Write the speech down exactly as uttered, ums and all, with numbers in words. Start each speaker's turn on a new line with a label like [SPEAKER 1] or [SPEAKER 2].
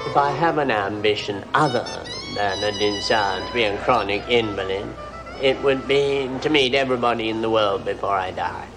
[SPEAKER 1] If I have an ambition other than a desire to be a chronic invalid, it would be to meet everybody in the world before I die.